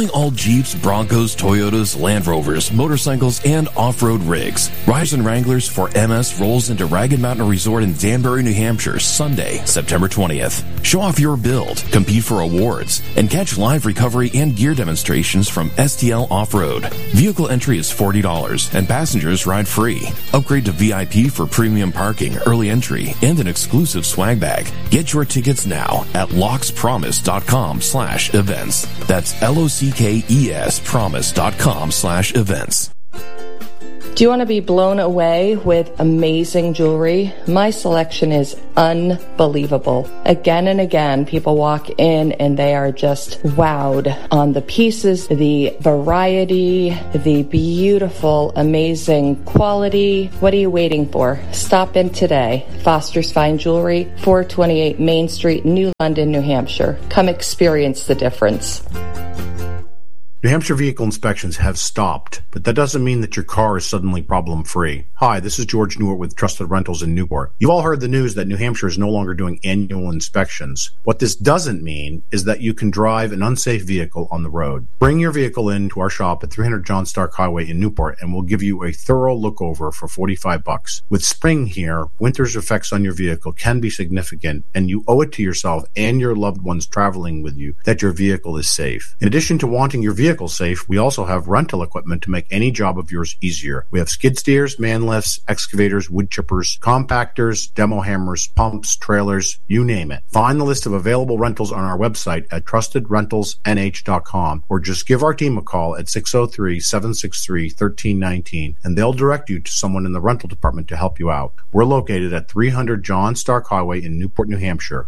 Selling all Jeeps, Broncos, Toyotas, Land Rovers, motorcycles, and off-road rigs. Rise and Wranglers for MS rolls into Ragged Mountain Resort in Danbury, New Hampshire, Sunday, September 20th. Show off your build, compete for awards, and catch live recovery and gear demonstrations from STL Off-Road. Vehicle entry is $40, and passengers ride free. Upgrade to VIP for premium parking, early entry, and an exclusive swag bag. Get your tickets now at lockspromise.com/events. That's LOCKES promise.com/events. Do you want to be blown away with amazing jewelry? My selection is unbelievable. Again and again, people walk in and they are just wowed on the pieces, the variety, the beautiful, amazing quality. What are you waiting for? Stop in today. Foster's Fine Jewelry, 428 Main Street, New London, New Hampshire. Come experience the difference. New Hampshire vehicle inspections have stopped, but that doesn't mean that your car is suddenly problem-free. Hi, this is George Newart with Trusted Rentals in Newport. You've all heard the news that New Hampshire is no longer doing annual inspections. What this doesn't mean is that you can drive an unsafe vehicle on the road. Bring your vehicle in to our shop at 300 John Stark Highway in Newport, and we'll give you a thorough look-over for $45. With spring here, winter's effects on your vehicle can be significant, and you owe it to yourself and your loved ones traveling with you that your vehicle is safe. In addition to wanting your vehicle safe, we also have rental equipment to make any job of yours easier. We have skid steers, man lifts, excavators, wood chippers, compactors, demo hammers, pumps, trailers, you name it. Find the list of available rentals on our website at trustedrentalsnh.com or just give our team a call at 603-763-1319 and they'll direct you to someone in the rental department to help you out. We're located at 300 John Stark Highway in Newport, New Hampshire,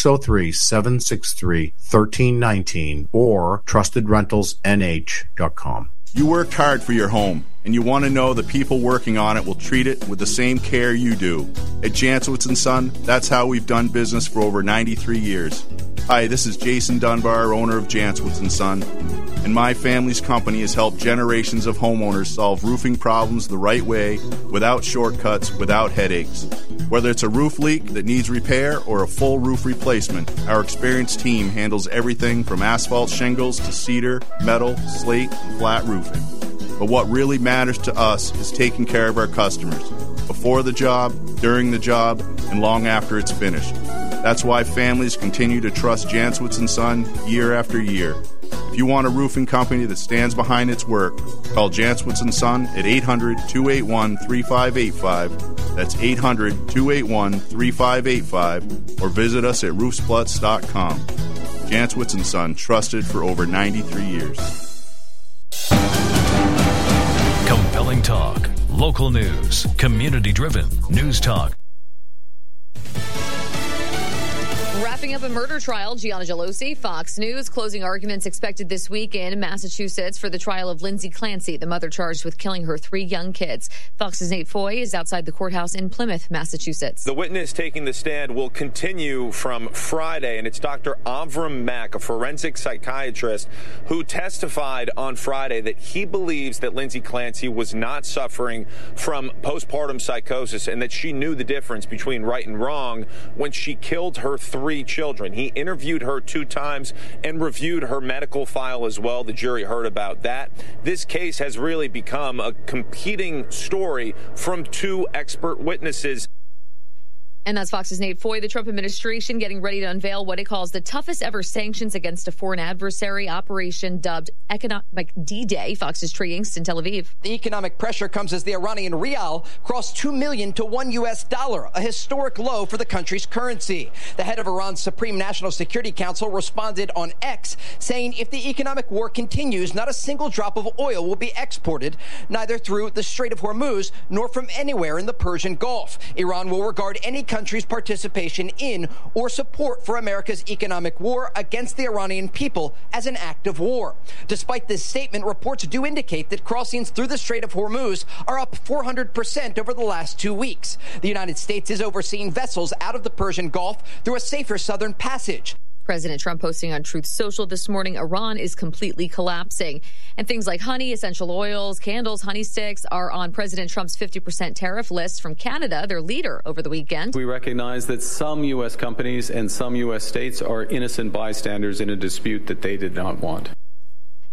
603-763-1319 or trustedrentalsnh.com. You worked hard for your home, and you want to know the people working on it will treat it with the same care you do. At Janswitz & Son, that's how we've done business for over 93 years. Hi, this is Jason Dunbar, owner of Janswitz & Son, and my family's company has helped generations of homeowners solve roofing problems the right way, without shortcuts, without headaches. Whether it's a roof leak that needs repair or a full roof replacement, our experienced team handles everything from asphalt shingles to cedar, metal, slate, and flat roofing. But what really matters to us is taking care of our customers, before the job, during the job, and long after it's finished. That's why families continue to trust Janswitz & Son year after year. If you want a roofing company that stands behind its work, call Janswitz & Son at 800-281-3585. That's 800-281-3585. Or visit us at roofspluts.com. Janswitz & Son, trusted for over 93 years. Compelling talk, local news, community-driven news talk. Wrapping up a murder trial, Gianna Gelosi, Fox News. Closing arguments expected this week in Massachusetts for the trial of Lindsay Clancy, the mother charged with killing her 3 young kids. Fox's Nate Foy is outside the courthouse in Plymouth, Massachusetts. The witness taking the stand will continue from Friday, and it's Dr. Avram Mack, a forensic psychiatrist, who testified on Friday that he believes that Lindsay Clancy was not suffering from postpartum psychosis and that she knew the difference between right and wrong when she killed her 3 children. He interviewed her 2 times and reviewed her medical file as well. The jury heard about that. This case has really become a competing story from 2 expert witnesses. And that's Fox's Nate Foy. The Trump administration getting ready to unveil what it calls the toughest ever sanctions against a foreign adversary, operation dubbed Economic D-Day. Fox's Trey Inks in Tel Aviv. The economic pressure comes as the Iranian rial crossed $2 million to $1 US, a historic low for the country's currency. The head of Iran's Supreme National Security Council responded on X, saying if the economic war continues, not a single drop of oil will be exported, neither through the Strait of Hormuz nor from anywhere in the Persian Gulf. Iran will regard any country's participation in or support for America's economic war against the Iranian people as an act of war. Despite this statement, reports do indicate that crossings through the Strait of Hormuz are up 400% over the last 2 weeks. The United States is overseeing vessels out of the Persian Gulf through a safer southern passage. President Trump posting on Truth Social this morning, Iran is completely collapsing. And things like honey, essential oils, candles, honey sticks are on President Trump's 50% tariff list from Canada, their leader, over the weekend. We recognize that some U.S. companies and some U.S. states are innocent bystanders in a dispute that they did not want.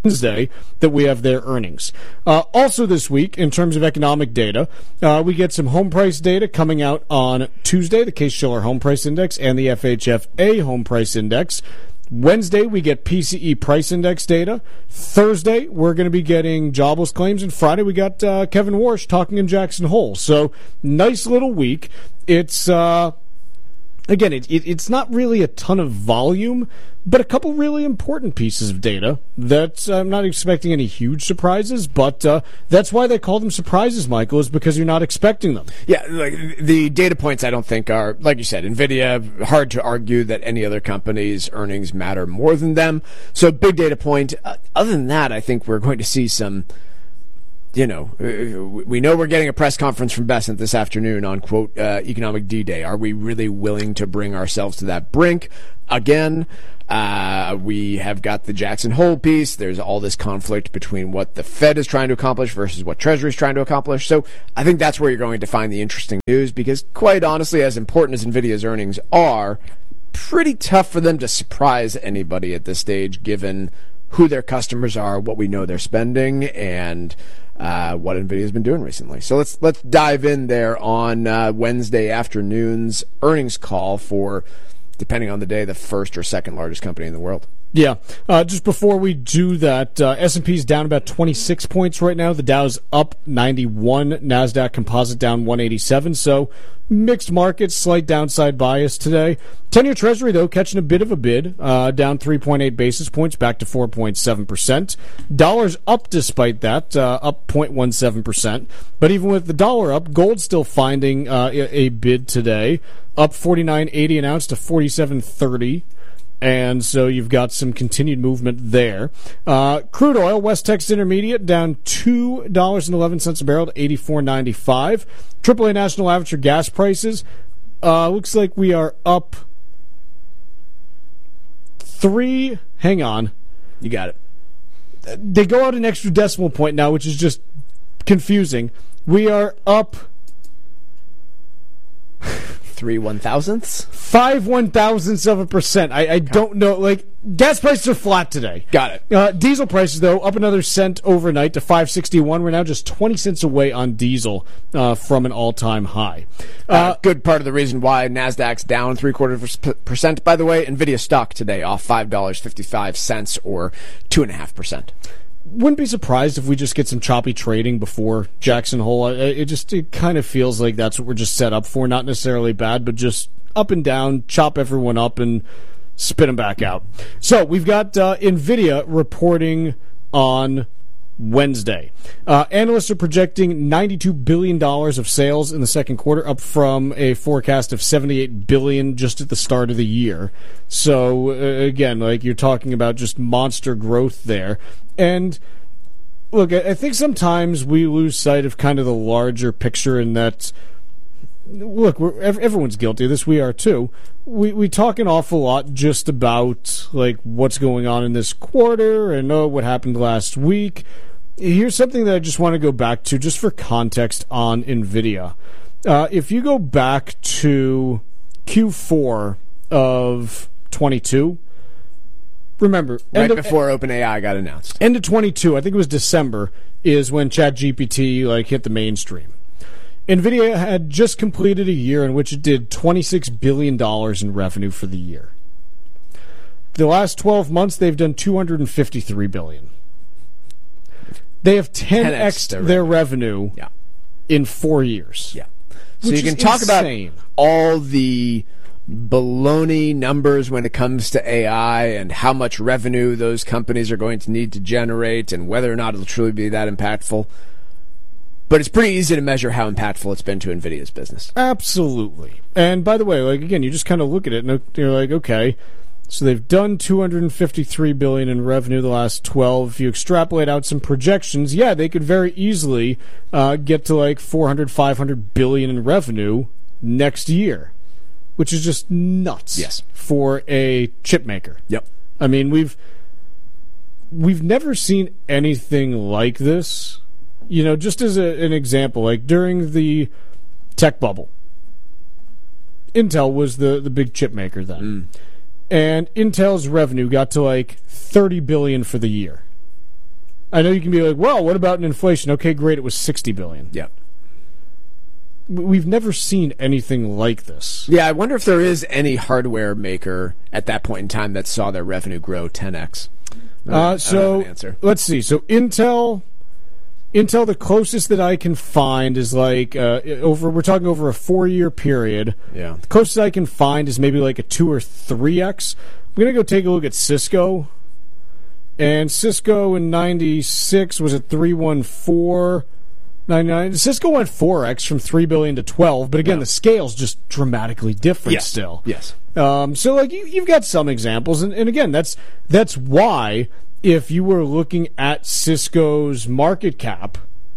Wednesday that we have their earnings. Also this week, in terms of economic data, we get some home price data coming out on Tuesday, the Case-Shiller Home Price Index and the FHFA Home Price Index. Wednesday, we get PCE Price Index data. Thursday, we're going to be getting jobless claims. And Friday, we got Kevin Warsh talking in Jackson Hole. So, nice little week. It's... Again, it's not really a ton of volume, but a couple really important pieces of data that I'm not expecting any huge surprises, but that's why they call them surprises, Michael, is because you're not expecting them. Yeah, like the data points I don't think are, like you said, NVIDIA, hard to argue that any other company's earnings matter more than them. So big data point. Other than that, I think we're going to see some... we know we're getting a press conference from Bessent this afternoon on, quote, economic D-Day. Are we really willing to bring ourselves to that brink? Again, we have got the Jackson Hole piece. There's all this conflict between what the Fed is trying to accomplish versus what Treasury is trying to accomplish. So I think that's where you're going to find the interesting news because, quite honestly, as important as NVIDIA's earnings are, pretty tough for them to surprise anybody at this stage given who their customers are, what we know they're spending, and... what NVIDIA's been doing recently. So let's dive in there on Wednesday afternoon's earnings call for, depending on the day, the first or second largest company in the world. Yeah. Just before we do that, S&P's down about 26 points right now. The Dow's up 91. NASDAQ Composite down 187. So mixed markets, slight downside bias today. 10-year Treasury, though, catching a bit of a bid, down 3.8 basis points, back to 4.7%. Dollar's up despite that, up 0.17%. But even with the dollar up, gold's still finding a bid today, up 49.80 an ounce to 47.30. And so you've got some continued movement there. Crude oil, West Texas Intermediate, down $2.11 a barrel to $84.95. AAA National Average for gas prices, looks like we are up 3. Hang on. You got it. They go out an extra decimal point now, which is just confusing. We are up 3 1,000ths? 5 1,000ths%. I don't know. Like, gas prices are flat today. Got it. Diesel prices, though, up another cent overnight to $5.61. We're now just 20 cents away on diesel from an all-time high. Good part of the reason why NASDAQ's down 0.75%, by the way. NVIDIA stock today off $5.55 or 2.5%. Wouldn't be surprised if we just get some choppy trading before Jackson Hole. It kind of feels like that's what we're just set up for. Not necessarily bad, but just up and down, chop everyone up and spit them back out. So we've got NVIDIA reporting on Wednesday. Analysts are projecting $92 billion of sales in the second quarter, up from a forecast of $78 billion just at the start of the year. So, again, like you're talking about just monster growth there. And, look, I think sometimes we lose sight of kind of the larger picture in that, look, everyone's guilty of this. We are too. We talk an awful lot just about, like, what's going on in this quarter and, what happened last week. Here's something that I just want to go back to just for context on NVIDIA. If you go back to Q4 of 22, remember, before OpenAI got announced. End of 22, I think it was December, is when ChatGPT hit the mainstream. NVIDIA had just completed a year in which it did $26 billion in revenue for the year. The last 12 months, they've done $253 billion. They have 10x their revenue in 4 years. Yeah. So you can talk about all the baloney numbers when it comes to AI and how much revenue those companies are going to need to generate and whether or not it'll truly be that impactful. But it's pretty easy to measure how impactful it's been to NVIDIA's business. Absolutely. And by the way, again, you just kind of look at it and you're like, okay, so they've done $253 billion in revenue the last 12. If you extrapolate out some projections, they could very easily get to like $400-500 billion in revenue next year, which is just nuts for a chip maker. Yep. I mean, we've never seen anything like this. Just as an example, like during the tech bubble, Intel was the big chip maker then. And Intel's revenue got to like $30 billion for the year. I know you can be like, well, what about an inflation? Okay, great, it was $60 billion. Yeah. We've never seen anything like this. Yeah, I wonder if there is any hardware maker at that point in time that saw their revenue grow 10x. So let's see. So Intel, the closest that I can find is like we're talking over a 4-year period. Yeah. The closest I can find is maybe like a 2 or 3x. I'm gonna go take a look at Cisco. And Cisco in 96 was at 314.99. Cisco went 4x from $3 billion to 12, but again, the scale's just dramatically different still. Yes. So like you've got some examples, and again, that's why if you were looking at Cisco's market cap,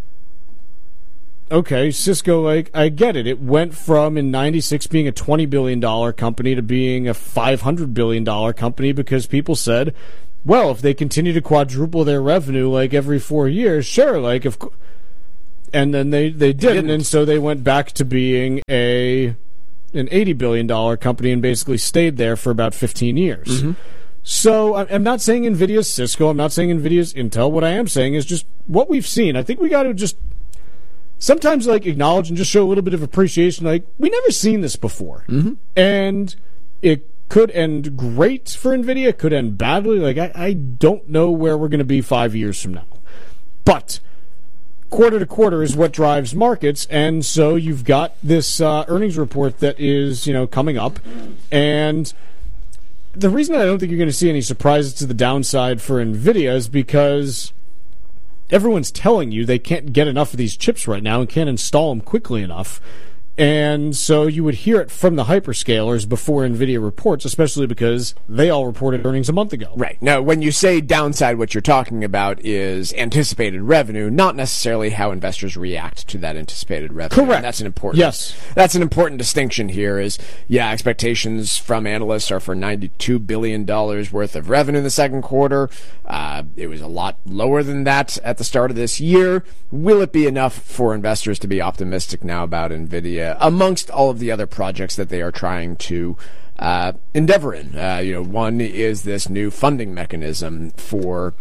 okay, Cisco, like, I get it. It went from in 96 being a $20 billion company to being a $500 billion company because people said, well, if they continue to quadruple their revenue like every 4 years, sure, like and then they didn't, and so they went back to being an $80 billion company and basically stayed there for about 15 years. Mm-hmm. So I'm not saying NVIDIA's Cisco, I'm not saying NVIDIA's Intel. What I am saying is just what we've seen. I think we got to just sometimes like acknowledge and just show a little bit of appreciation. Like, we never seen this before. Mm-hmm. And it could end great for NVIDIA, it could end badly. Like, I don't know where we're going to be 5 years from now. But quarter to quarter is what drives markets, and so you've got this earnings report that is, coming up. And the reason I don't think you're going to see any surprises to the downside for NVIDIA is because everyone's telling you they can't get enough of these chips right now and can't install them quickly enough. And so you would hear it from the hyperscalers before NVIDIA reports, especially because they all reported earnings a month ago. Right. Now, when you say downside, what you're talking about is anticipated revenue, not necessarily how investors react to that anticipated revenue. Correct. And that's an important. Yes. That's an important distinction here is, expectations from analysts are for $92 billion worth of revenue in the second quarter. It was a lot lower than that at the start of this year. Will it be enough for investors to be optimistic now about NVIDIA amongst all of the other projects that they are trying to endeavor in? One is this new funding mechanism for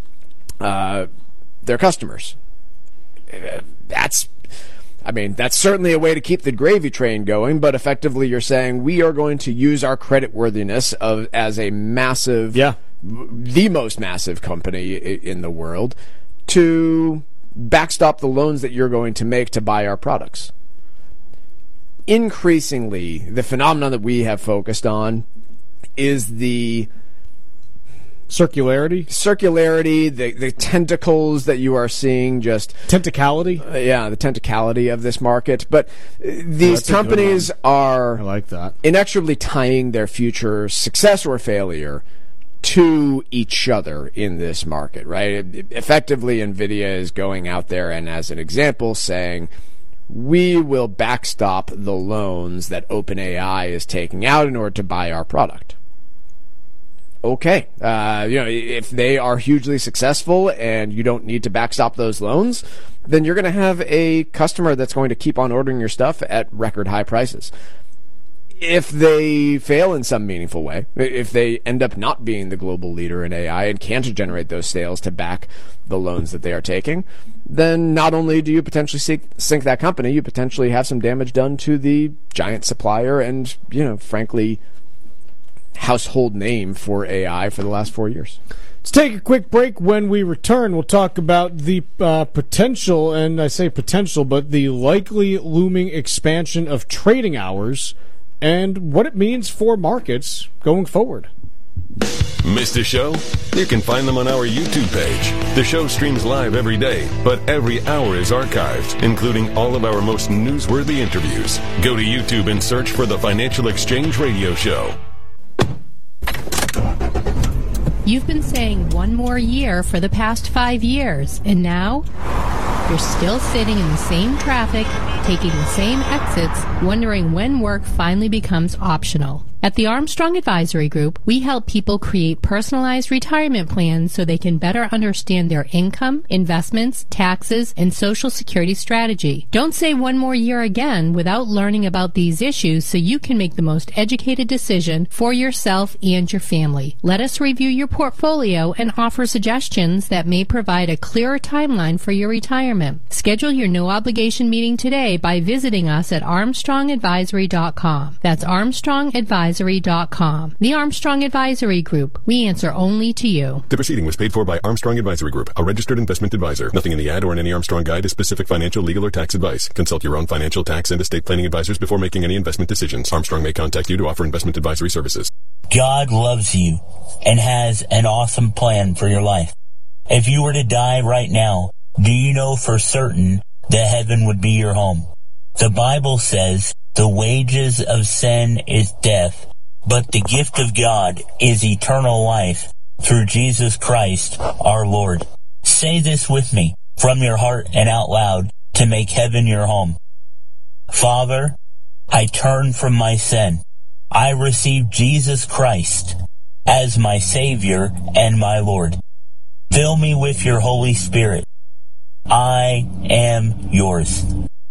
their customers. That's certainly a way to keep the gravy train going, but effectively you're saying we are going to use our creditworthiness as a massive, the most massive company in the world to backstop the loans that you're going to make to buy our products. Increasingly, the phenomenon that we have focused on is the circularity, the tentacles that you are seeing, just tentacality. The tentacality of this market. But these companies are, I like that, inexorably tying their future success or failure to each other in this market, right? Effectively, NVIDIA is going out there and, as an example, saying, we will backstop the loans that OpenAI is taking out in order to buy our product. Okay. If they are hugely successful and you don't need to backstop those loans, then you're going to have a customer that's going to keep on ordering your stuff at record high prices. If they fail in some meaningful way, if they end up not being the global leader in AI and can't generate those sales to back the loans that they are taking, then not only do you potentially sink that company, you potentially have some damage done to the giant supplier and, frankly, household name for AI for the last 4 years. Let's take a quick break. When we return, we'll talk about the potential, and I say potential, but the likely looming expansion of trading hours and what it means for markets going forward. Missed a show? You can find them on our YouTube page. The show streams live every day, but every hour is archived, including all of our most newsworthy interviews. Go to YouTube and search for the Financial Exchange Radio Show. You've been saying one more year for the past 5 years, and now you're still sitting in the same traffic, taking the same exits, wondering when work finally becomes optional. At the Armstrong Advisory Group, we help people create personalized retirement plans so they can better understand their income, investments, taxes, and Social Security strategy. Don't say one more year again without learning about these issues so you can make the most educated decision for yourself and your family. Let us review your portfolio and offer suggestions that may provide a clearer timeline for your retirement. Schedule your no-obligation meeting today by visiting us at ArmstrongAdvisory.com. That's ArmstrongAdvisory.com. The Armstrong Advisory Group. We answer only to you. The proceeding was paid for by Armstrong Advisory Group, a registered investment advisor. Nothing in the ad or in any Armstrong guide is specific financial, legal, or tax advice. Consult your own financial, tax, and estate planning advisors before making any investment decisions. Armstrong may contact you to offer investment advisory services. God loves you and has an awesome plan for your life. If you were to die right now, do you know for certain that heaven would be your home? The Bible says the wages of sin is death, but the gift of God is eternal life through Jesus Christ our Lord. Say this with me from your heart and out loud to make heaven your home. Father, I turn from my sin. I receive Jesus Christ as my Savior and my Lord. Fill me with your Holy Spirit. I am yours.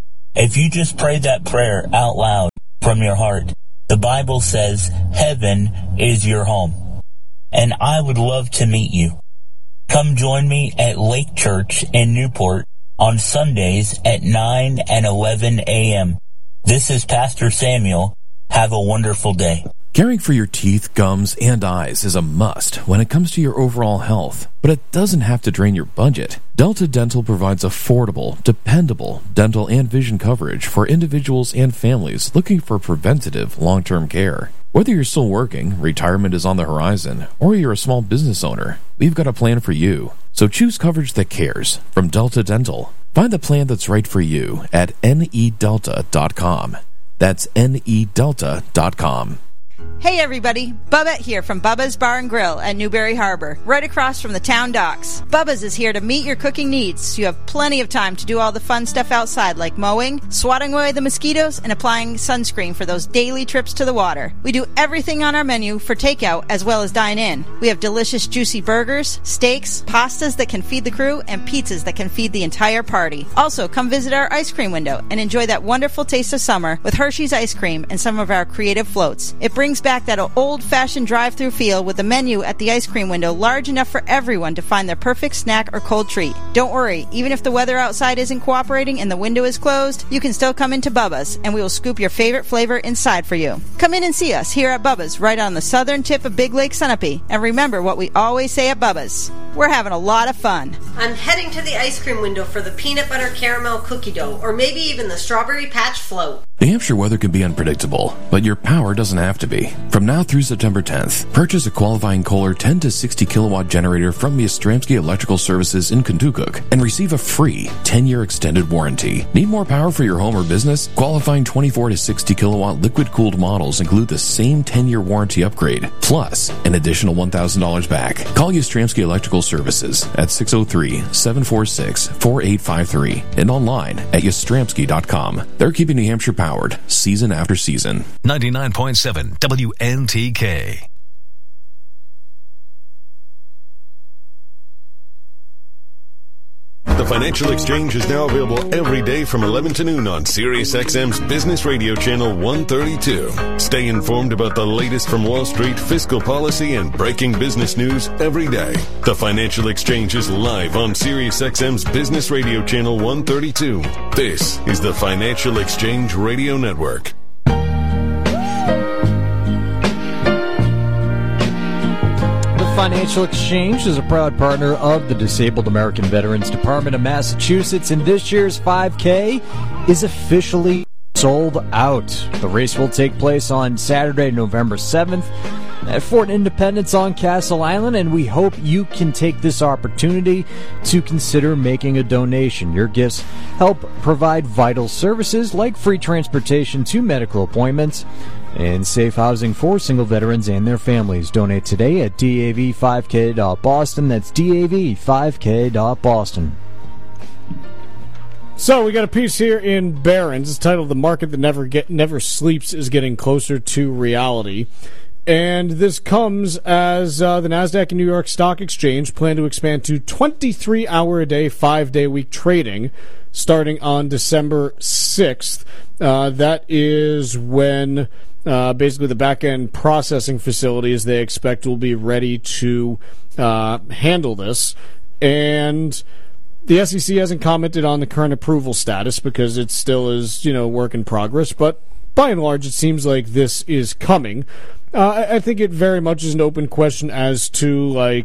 If you just prayed that prayer out loud from your heart, the Bible says heaven is your home. And I would love to meet you. Come join me at Lake Church in Newport on Sundays at 9 and 11 a.m. This is Pastor Samuel. Have a wonderful day. Caring for your teeth, gums, and eyes is a must when it comes to your overall health, but it doesn't have to drain your budget. Delta Dental provides affordable, dependable dental and vision coverage for individuals and families looking for preventative long-term care. Whether you're still working, retirement is on the horizon, or you're a small business owner, we've got a plan for you. So choose coverage that cares from Delta Dental. Find the plan that's right for you at nedelta.com. That's nedelta.com. Hey everybody, Bubba here from Bubba's Bar and Grill at Newberry Harbor, right across from the town docks. Bubba's is here to meet your cooking needs, so you have plenty of time to do all the fun stuff outside like mowing, swatting away the mosquitoes, and applying sunscreen for those daily trips to the water. We do everything on our menu for takeout as well as dine in. We have delicious juicy burgers, steaks, pastas that can feed the crew, and pizzas that can feed the entire party. Also, come visit our ice cream window and enjoy that wonderful taste of summer with Hershey's ice cream and some of our creative floats. It brings back that old-fashioned drive-through feel with the menu at the ice cream window large enough for everyone to find their perfect snack or cold treat. Don't worry, even if the weather outside isn't cooperating and the window is closed, you can still come into Bubba's and we will scoop your favorite flavor inside for you. Come in and see us here at Bubba's right on the southern tip of Big Lake Sunapee. And remember what we always say at Bubba's. We're having a lot of fun. I'm heading to the ice cream window for the peanut butter caramel cookie dough, or maybe even the strawberry patch float. New Hampshire weather can be unpredictable, but your power doesn't have to be. From now through September 10th, purchase a qualifying Kohler 10 to 60 kilowatt generator from Yastrzemski Electrical Services in Kentucky and receive a free 10-year extended warranty. Need more power for your home or business? Qualifying 24 to 60 kilowatt liquid-cooled models include the same 10-year warranty upgrade, plus an additional $1,000 back. Call Yastrzemski Electrical Services at 603-746-4853 and online at yastrzemski.com. They're keeping New Hampshire powered season after season. 99.7 WNTK. The Financial Exchange is now available every day from 11 to noon on SiriusXM's Business Radio Channel 132. Stay informed about the latest from Wall Street, fiscal policy, and breaking business news every day. The Financial Exchange is live on SiriusXM's Business Radio Channel 132. This is the Financial Exchange Radio Network. Financial Exchange is a proud partner of the Disabled American Veterans Department of Massachusetts, and this year's 5K is officially sold out. The race will take place on Saturday, November 7th at Fort Independence on Castle Island, and we hope you can take this opportunity to consider making a donation. Your gifts help provide vital services like free transportation to medical appointments and safe housing for single veterans and their families. Donate today at DAV5K.Boston. That's DAV5K.Boston. So we got a piece here in Barron's. It's titled "The Market That Never Sleeps is Getting Closer to Reality." And this comes as the NASDAQ and New York Stock Exchange plan to expand to 23-hour-a-day, 5-day-a-week trading starting on December 6th. That is when basically the back-end processing facilities they expect will be ready to handle this. And the SEC hasn't commented on the current approval status because it still is, work in progress. But by and large, it seems like this is coming. I think it very much is an open question as to,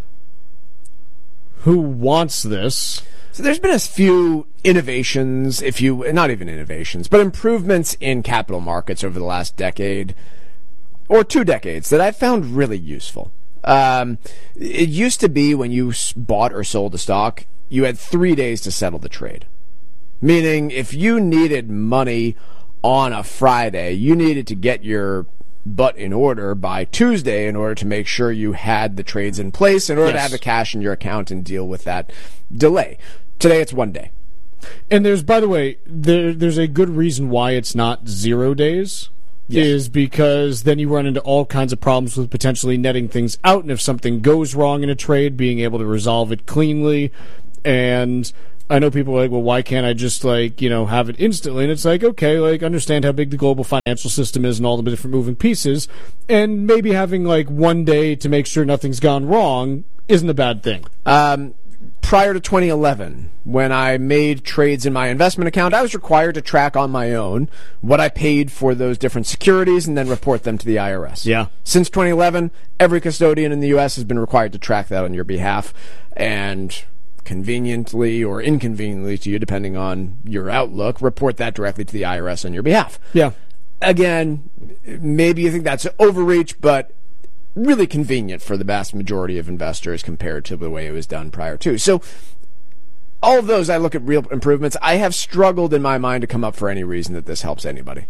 who wants this. So there's been a few innovations, not even innovations, but improvements in capital markets over the last decade or 2 decades that I found really useful. It used to be when you bought or sold a stock, you had 3 days to settle the trade. Meaning if you needed money on a Friday, you needed to get your butt in order by Tuesday in order to make sure you had the trades in place in order to have the cash in your account and deal with that delay. Today it's 1 day. And there's, by the way, there's a good reason why it's not 0 days. Yes. Is because then you run into all kinds of problems with potentially netting things out, and if something goes wrong in a trade, being able to resolve it cleanly. And I know people are like, well, why can't I just, have it instantly? And it's like, okay, understand how big the global financial system is and all the different moving pieces, and maybe having, 1 day to make sure nothing's gone wrong isn't a bad thing. Prior to 2011, when I made trades in my investment account, I was required to track on my own what I paid for those different securities and then report them to the IRS. Yeah. Since 2011, every custodian in the U.S. has been required to track that on your behalf, and conveniently or inconveniently to you, depending on your outlook, report that directly to the IRS on your behalf. Yeah. Again, maybe you think that's overreach, but really convenient for the vast majority of investors compared to the way it was done prior to. So all of those, I look at real improvements. I have struggled in my mind to come up for any reason that this helps anybody.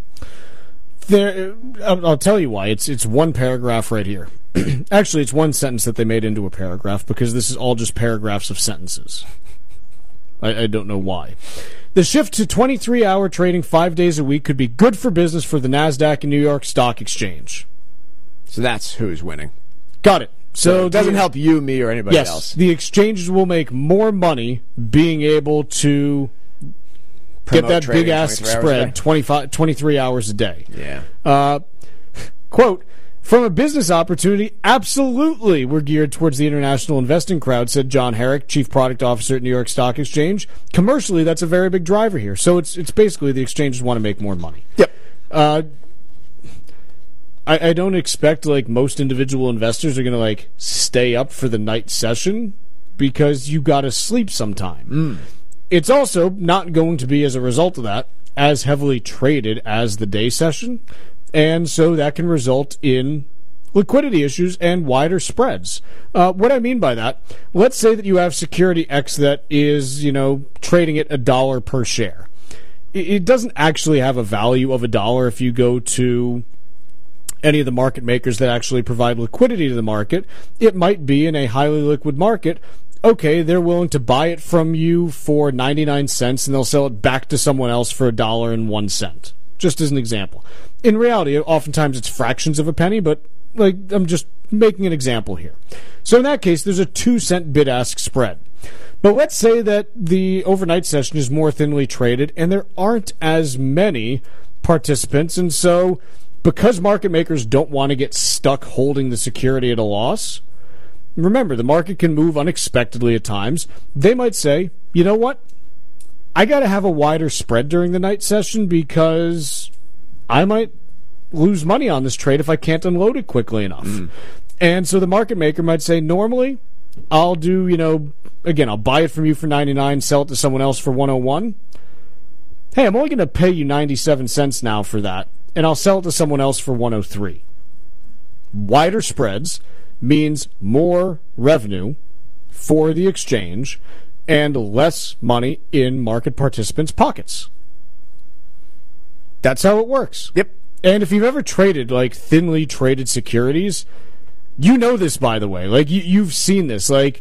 I'll tell you why. It's one paragraph right here. Actually, it's one sentence that they made into a paragraph because this is all just paragraphs of sentences. I don't know why. The shift to 23-hour trading 5 days a week could be good for business for the NASDAQ and New York Stock Exchange. So that's who's winning. Got it. So it doesn't help you, me, or anybody else. Yes, the exchanges will make more money being able to get that big-ass spread 23 hours a day. Yeah. Quote, from a business opportunity, absolutely we're geared towards the international investing crowd, said John Herrick, Chief Product Officer at New York Stock Exchange. Commercially, that's a very big driver here. So it's basically the exchanges want to make more money. Yep. I don't expect most individual investors are going to stay up for the night session because you got to sleep sometime. It's also not going to be, as a result of that, as heavily traded as the day session, and so that can result in liquidity issues and wider spreads. What I mean by that, let's say that you have security X that is, trading at $1 per share. It doesn't actually have a value of $1 if you go to any of the market makers that actually provide liquidity to the market. It might be in a highly liquid market. Okay, they're willing to buy it from you for 99 cents and they'll sell it back to someone else for $1.01. Just as an example. In reality, oftentimes it's fractions of a penny, but I'm just making an example here. So in that case, there's a 2-cent bid-ask spread. But let's say that the overnight session is more thinly traded and there aren't as many participants, and so because market makers don't want to get stuck holding the security at a loss, remember, the market can move unexpectedly at times. They might say, you know what? I got to have a wider spread during the night session because I might lose money on this trade if I can't unload it quickly enough. And so the market maker might say, normally, I'll do, again, I'll buy it from you for 99, sell it to someone else for 101. Hey, I'm only going to pay you 97 cents now for that, and I'll sell it to someone else for 103. Wider spreads means more revenue for the exchange and less money in market participants' pockets. That's how it works. Yep. And if you've ever traded thinly traded securities, you know this, by the way. You've seen this.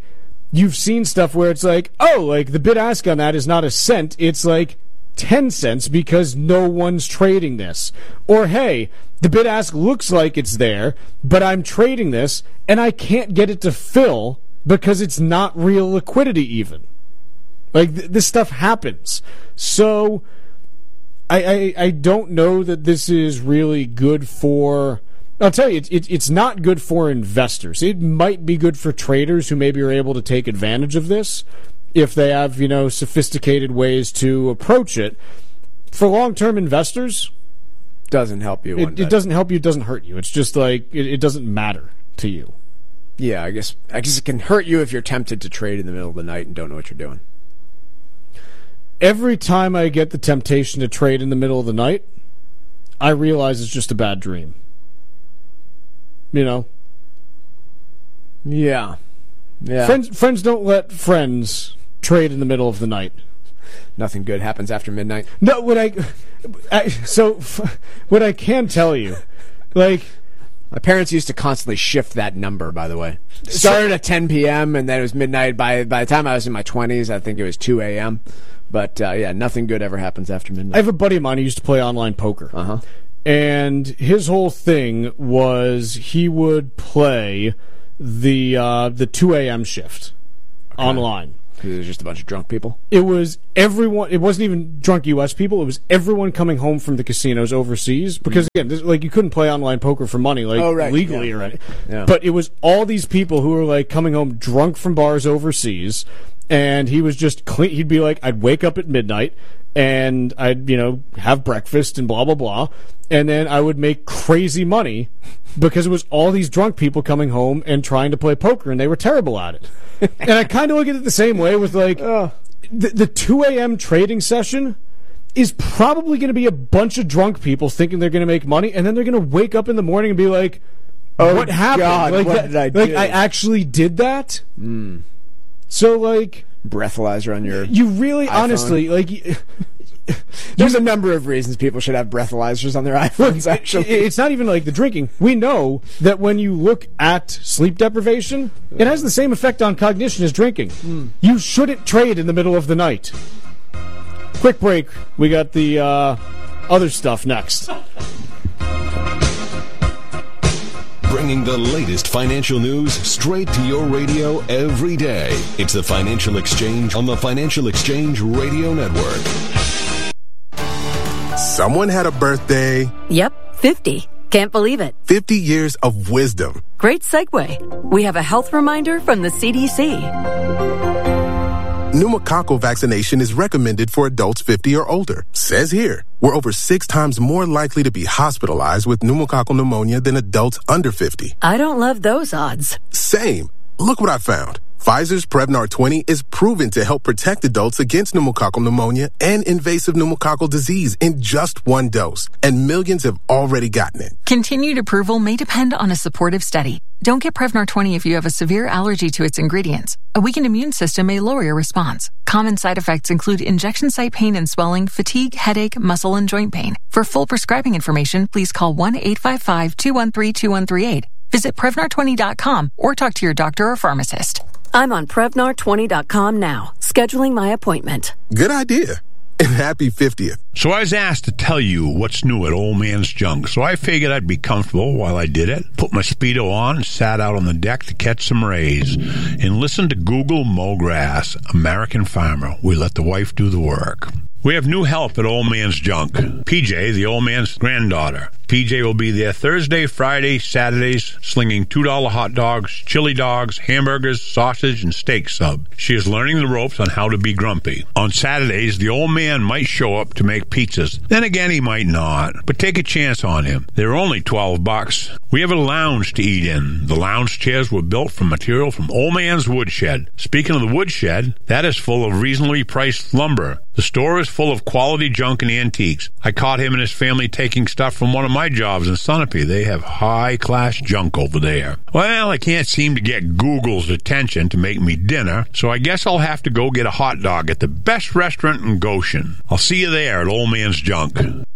you've seen stuff where it's like, oh, like the bid ask on that is not a cent, it's like 10 cents because no one's trading this. Or, hey, the bid ask looks like it's there, but I'm trading this and I can't get it to fill because it's not real liquidity even. Like, this stuff happens. So, I don't know that this is really good for... I'll tell you, it's not good for investors. It might be good for traders who maybe are able to take advantage of this if they have, sophisticated ways to approach it. For long-term investors... Doesn't help you. It doesn't help you, it doesn't hurt you. It's just like, it doesn't matter to you. Yeah, I guess it can hurt you if you're tempted to trade in the middle of the night and don't know what you're doing. Every time I get the temptation to trade in the middle of the night, I realize it's just a bad dream. Yeah. Friends don't let friends trade in the middle of the night. Nothing good happens after midnight. No, what I can tell you, like... My parents used to constantly shift that number, by the way. Started at 10 p.m., and then it was midnight. By the time I was in my 20s, I think it was 2 a.m. But, nothing good ever happens after midnight. I have a buddy of mine who used to play online poker. Uh-huh. And his whole thing was he would play the 2 a.m. shift online. Because it was just a bunch of drunk people? It was everyone. It wasn't even drunk U.S. people. It was everyone coming home from the casinos overseas. Because, again, you couldn't play online poker for money, legally or anything. Yeah. But it was all these people who were, coming home drunk from bars overseas. And he was just clean. He'd be like, I'd wake up at midnight, and I'd, have breakfast and blah, blah, blah. And then I would make crazy money because it was all these drunk people coming home and trying to play poker, and they were terrible at it. And I kind of look at it the same way with, the 2 a.m. trading session is probably going to be a bunch of drunk people thinking they're going to make money, and then they're going to wake up in the morning and be like, what happened? God, what did I do? I actually did that? Mm. So, breathalyzer on your You really, iPhone. honestly, there's a number of reasons people should have breathalyzers on their iPhones, actually. It's not even like the drinking. We know that when you look at sleep deprivation, it has the same effect on cognition as drinking. You shouldn't trade in the middle of the night. Quick break. We got the other stuff next. Bringing the latest financial news straight to your radio every day. It's the Financial Exchange on the Financial Exchange Radio Network. Someone had a birthday. Yep, 50. Can't believe it. 50 years of wisdom. Great segue. We have a health reminder from the CDC. Pneumococcal vaccination is recommended for adults 50 or older. Says here, we're over 6 times more likely to be hospitalized with pneumococcal pneumonia than adults under 50. I don't love those odds. Same. Look what I found. Pfizer's Prevnar 20 is proven to help protect adults against pneumococcal pneumonia and invasive pneumococcal disease in just 1 dose, and millions have already gotten it. Continued approval may depend on a supportive study. Don't get Prevnar 20 if you have a severe allergy to its ingredients. A weakened immune system may lower your response. Common side effects include injection site pain and swelling, fatigue, headache, muscle, and joint pain. For full prescribing information, please call 1-855-213-2138. Visit Prevnar20.com or talk to your doctor or pharmacist. I'm on Prevnar20.com now, scheduling my appointment. Good idea. And happy 50th. So I was asked to tell you what's new at Old Man's Junk, so I figured I'd be comfortable while I did it. Put my Speedo on and sat out on the deck to catch some rays and listen to Google mow grass. American farmer. We let the wife do the work. We have new help at Old Man's Junk. PJ, the old man's granddaughter. PJ will be there Thursday, Friday, Saturdays, slinging $2 hot dogs, chili dogs, hamburgers, sausage, and steak sub. She is learning the ropes on how to be grumpy. On Saturdays, the old man might show up to make pizzas. Then again, he might not. But take a chance on him. They're only $12. We have a lounge to eat in. The lounge chairs were built from material from Old Man's Woodshed. Speaking of the woodshed, that is full of reasonably priced lumber. The store is full of quality junk and antiques. I caught him and his family taking stuff from one of my jobs in Sunapee. They have high-class junk over there. Well, I can't seem to get Google's attention to make me dinner, so I guess I'll have to go get a hot dog at the best restaurant in Goshen. I'll see you there at Old Man's Junk.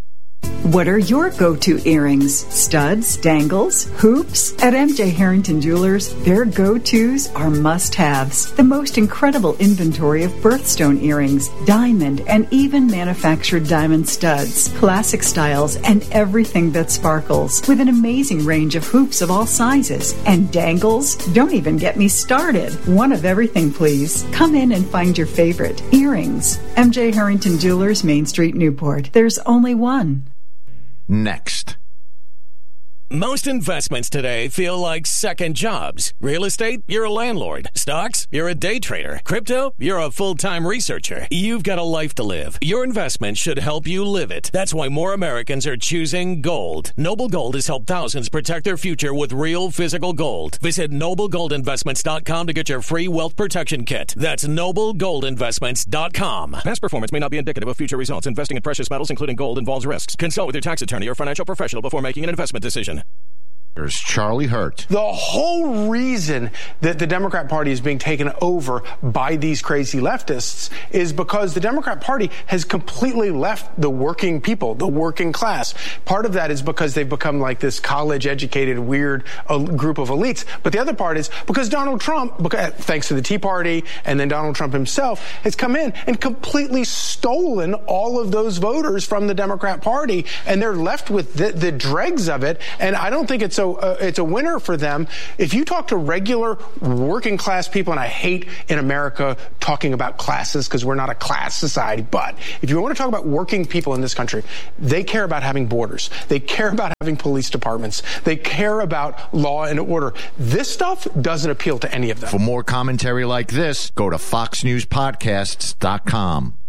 What are your go-to earrings? Studs, dangles, hoops? At MJ Harrington Jewelers, their go-tos are must-haves. The most incredible inventory of birthstone earrings, diamond, and even manufactured diamond studs, classic styles, and everything that sparkles, with an amazing range of hoops of all sizes. And dangles? Don't even get me started. One of everything, please. Come in and find your favorite. Earrings. MJ Harrington Jewelers, Main Street, Newport. There's only one. Next. Most investments today feel like second jobs. Real estate, you're a landlord. Stocks, you're a day trader. Crypto, you're a full-time researcher. You've got a life to live. Your investment should help you live it. That's why more Americans are choosing gold. Noble Gold has helped thousands protect their future with real physical gold. Visit NobleGoldInvestments.com to get your free wealth protection kit. That's NobleGoldInvestments.com. Past performance may not be indicative of future results. Investing in precious metals, including gold, involves risks. Consult with your tax attorney or financial professional before making an investment decision. Here's Charlie Hurt. The whole reason that the Democrat Party is being taken over by these crazy leftists is because the Democrat Party has completely left the working people, the working class. Part of that is because they've become like this college-educated, weird group of elites. But the other part is because Donald Trump, thanks to the Tea Party and then Donald Trump himself, has come in and completely stolen all of those voters from the Democrat Party, and they're left with the dregs of it. And I don't think it's a winner for them. If you talk to regular working class people, and I hate in America talking about classes because we're not a class society, but if you want to talk about working people in this country, they care about having borders. They care about having police departments. They care about law and order. This stuff doesn't appeal to any of them. For more commentary like this, go to FoxNewsPodcasts.com.